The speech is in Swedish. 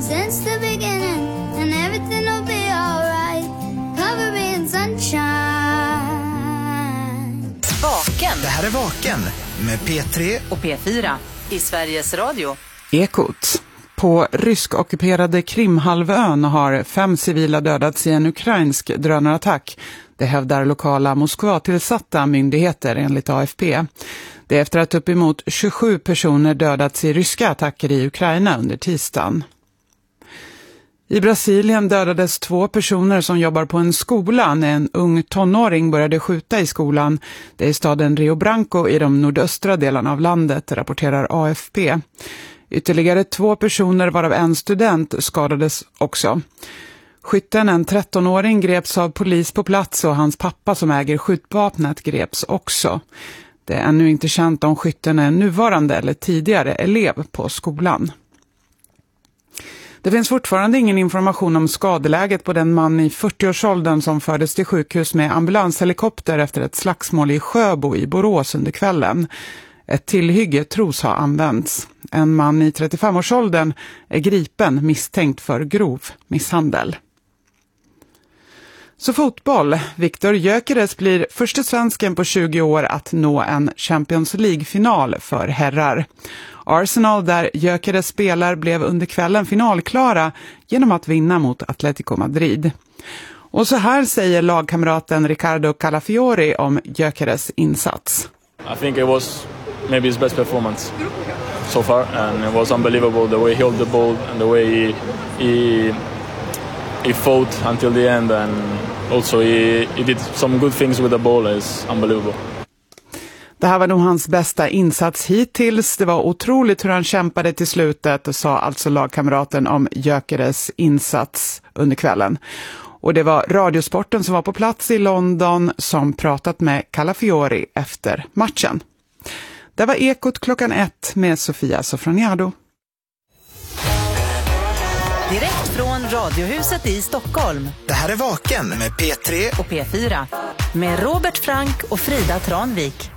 since the beginning, and everything will be alright. Cover me in sunshine. Vaken. Det här är Vaken med P3 och P4 i Sveriges Radio. Ekot. På rysk-ockuperade Krimhalvön har 5 civila dödats i en ukrainsk drönarattack. Det hävdar lokala Moskva-tillsatta myndigheter enligt AFP. Det är efter att uppemot 27 personer dödats i ryska attacker i Ukraina under tisdagen. I Brasilien dödades 2 personer som jobbar på en skola när en ung tonåring började skjuta i skolan. Det är i staden Rio Branco i de nordöstra delarna av landet, rapporterar AFP. Ytterligare 2 personer, varav en student, skadades också. Skytten, en 13-åring, greps av polis på plats och hans pappa som äger skjutvapnet greps också. Det är ännu inte känt om skytten är nuvarande eller tidigare elev på skolan. Det finns fortfarande ingen information om skadeläget på den man i 40-årsåldern som fördes till sjukhus med ambulanshelikopter efter ett slagsmål i Sjöbo i Borås under kvällen. Ett tillhygge tros ha använts. En man i 35-årsåldern är gripen misstänkt för grov misshandel. Så fotboll. Viktor Gyökeres blir första svensken på 20 år att nå en Champions League-final för herrar. Arsenal, där Gyökeres spelar, blev under kvällen finalklara genom att vinna mot Atletico Madrid. Och så här säger lagkamraten Riccardo Calafiori om Gyökeres insats. I think it was maybe his best performance so far, and it was unbelievable the way he held the ball and the way he fought until the end, and also he did some good things with the ball. Is unbelievable. Det här var nog hans bästa insats hittills. Det var otroligt hur han kämpade till slutet, sa alltså lagkamraten om Gyökeres insats under kvällen. Och det var Radiosporten som var på plats i London som pratat med Calafiori efter matchen. Det var Ekot klockan 1 med Sofia Sofroniado. Direkt från Radiohuset i Stockholm. Det här är Vaken med P3 och P4 med Robert Frank och Frida Tranvik.